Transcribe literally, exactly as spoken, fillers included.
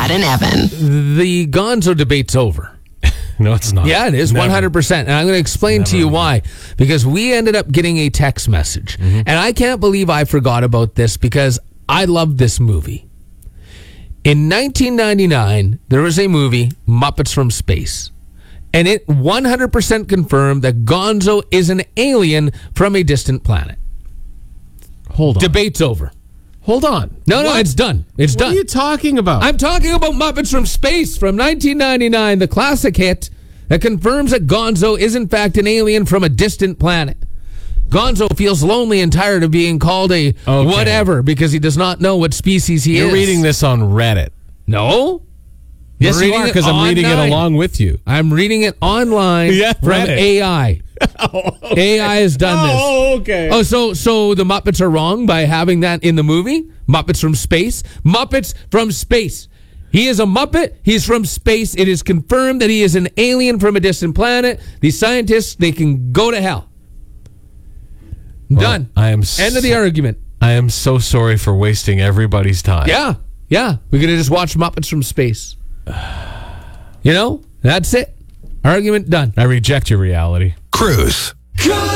Brad and Evan. The Gonzo debate's over. No, it's not. Yeah, it is, Never. one hundred percent. And I'm going to explain Never to you again. why. Because we ended up getting a text message. Mm-hmm. And I can't believe I forgot about this because I love this movie. In nineteen ninety-nine, there was a movie, Muppets from Space. And it one hundred percent confirmed that Gonzo is an alien from a distant planet. Hold on. Debate's over. Hold on. No, no, What? it's done. It's What done. are you talking about? I'm talking about Muppets from Space from nineteen ninety-nine, the classic hit that confirms that Gonzo is in fact an alien from a distant planet. Gonzo feels lonely and tired of being called a Okay. whatever because he does not know what species he You're is. reading this on Reddit. No. Yes, We're you reading are, it because I'm reading it online. along with you. I'm reading it online Yeah, from Reddit. A I. A I has done this. Oh, okay. Oh, so so the Muppets are wrong by having that in the movie? Muppets from Space? Muppets from Space. He is a Muppet. He's from space. It is confirmed that he is an alien from a distant planet. These scientists, they can go to hell. Done. I am End of the so- argument. I am so sorry for wasting everybody's time. Yeah. Yeah. We could have just watched Muppets from Space. You know? That's it. Argument done. I reject your reality. Cruise.